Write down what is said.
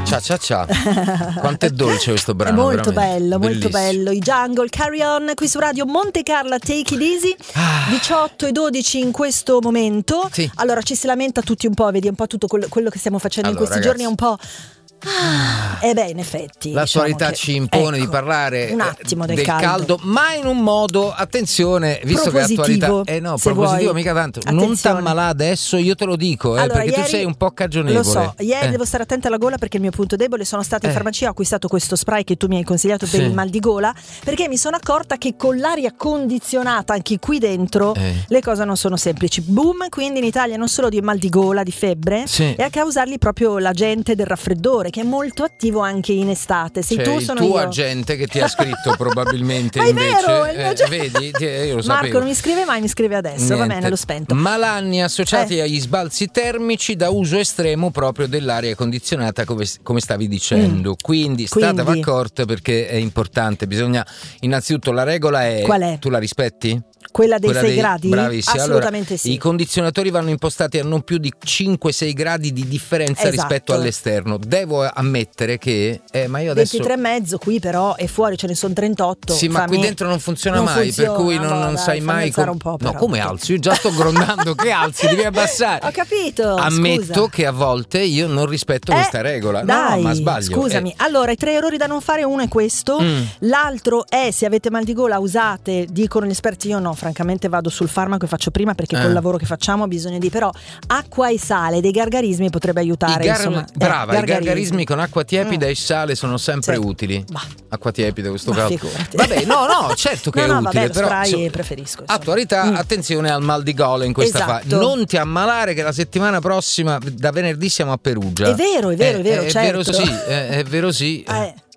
Cia cia cia. Quanto è dolce questo brano. È molto veramente. bello, molto Bellissimo. bello. I Jungle, Carry On, qui su Radio Monte Carlo, Take It Easy. 18:12 in questo momento. Sì. Allora ci si lamenta tutti un po', vedi un po' tutto quello che stiamo facendo Allora, in questi ragazzi, giorni è un po'. In effetti l'attualità diciamo ci impone di ecco, parlare un attimo del caldo, ma in un modo, attenzione, visto che l'attualità propositivo vuoi. mica tanto. Attenzione. Non t'ammalà adesso, io te lo dico, allora, perché ieri, tu sei un po' cagionevole. Lo so, ieri devo stare attenta alla gola perché il mio punto debole. Sono stata in farmacia, ho acquistato questo spray che tu mi hai consigliato per il mal di gola, perché mi sono accorta che con l'aria condizionata anche qui dentro le cose non sono semplici. Boom, quindi in Italia non solo di mal di gola, di febbre, e a causargli proprio l'agente del raffreddore, che è molto attivo anche in estate. Sei tu, il sono tuo io. agente che ti ha scritto probabilmente. Ma è invece vero, è il mio vedi, io lo Marco sapevo. non mi scrive mai, mi scrive adesso. Va bene, l'ho spento. Malanni associati agli sbalzi termici da uso estremo proprio dell'aria condizionata, come stavi dicendo. Quindi statevi accorte, perché è importante. Bisogna innanzitutto, la regola è: qual è? Tu la rispetti? Quella dei 6 gradi? Bravissima. Assolutamente allora, sì. I condizionatori vanno impostati a non più di 5-6 gradi di differenza rispetto all'esterno. Devo ammettere che ma io adesso 23,5 qui, però, e fuori ce ne sono 38. Sì, ma qui dentro non funziona mai, per cui non sai mai un po', no, come alzi? Io già sto grondando. Che alzi? Devi abbassare. Ho capito. Ammetto che a volte io non rispetto questa regola. Dai, no, ma sbaglio. Scusami. Allora, i 3 errori da non fare, uno è questo. L'altro è: se avete mal di gola, usate, dicono gli esperti. Io no, francamente vado sul farmaco e faccio prima, perché col lavoro che facciamo ho bisogno di, però acqua e sale, dei gargarismi potrebbe aiutare. Brava, i gargarismi con acqua tiepida e sale sono sempre utili. Acqua tiepida, questo caldo. Vabbè, no, certo che è utile, vabbè, però spray preferisco. Attualità, attenzione al mal di gola in questa fase. Non ti ammalare, che la settimana prossima, da venerdì, siamo a Perugia. È vero, certo. È vero sì.